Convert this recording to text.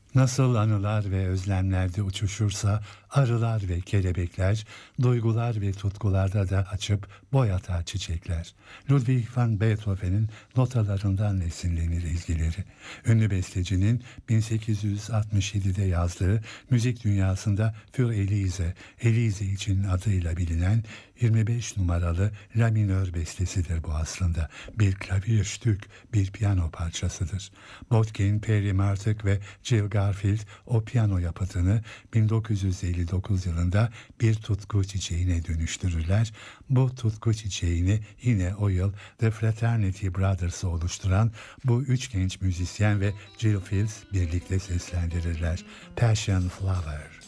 Nasıl anılar ve özlemlerde uçuşursa arılar ve kelebekler, duygular ve tutkularda da açıp boyatar çiçekler. Ludwig van Beethoven'in notalarından esinlenir ezgileri. Ünlü bestecinin 1867'de yazdığı müzik dünyasında Für Elise, Elise için adıyla bilinen 25 numaralı La minör bestesidir bu aslında. Bir klavierstück, bir piyano parçasıdır. Botkin, Perry Martek ve Jill Garfield o piyano yapıtını 1959 yılında bir tutku çiçeğine dönüştürürler. Bu tutku çiçeğini yine o yıl The Fraternity Brothers'ı oluşturan bu üç genç müzisyen ve Jill Fields birlikte seslendirirler. Passion Flower.